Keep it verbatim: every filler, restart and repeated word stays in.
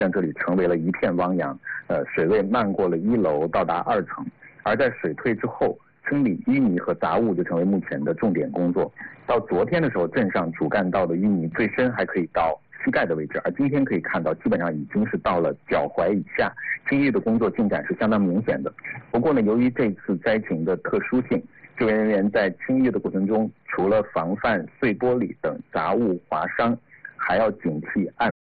让这里成为了一片汪洋，呃，水位漫过了一楼，到达二层。而在水退之后，清理淤泥和杂物就成为目前的重点工作。到昨天的时候，镇上主干道的淤泥最深还可以到膝盖的位置，而今天可以看到基本上已经是到了脚踝以下，清淤的工作进展是相当明显的。不过呢，由于这次灾情的特殊性，救援人员在清淤的过程中，除了防范碎玻璃等杂物划伤，还要警惕暗